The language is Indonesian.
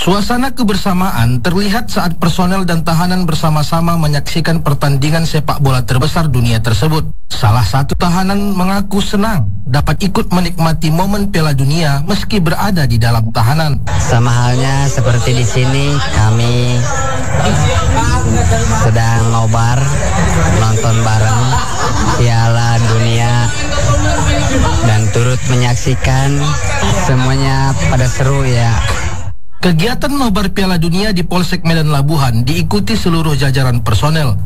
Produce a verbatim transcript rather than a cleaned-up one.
Suasana kebersamaan terlihat saat personel dan tahanan bersama-sama menyaksikan pertandingan sepak bola terbesar dunia tersebut. Salah satu tahanan mengaku senang dapat ikut menikmati momen Piala Dunia meski berada di dalam tahanan. Sama halnya seperti di sini, kami sedang nobar nonton bareng Piala Dunia dan turut menyaksikan, semuanya pada seru ya. Kegiatan nobar Piala Dunia di Polsek Medan Labuhan diikuti seluruh jajaran personel.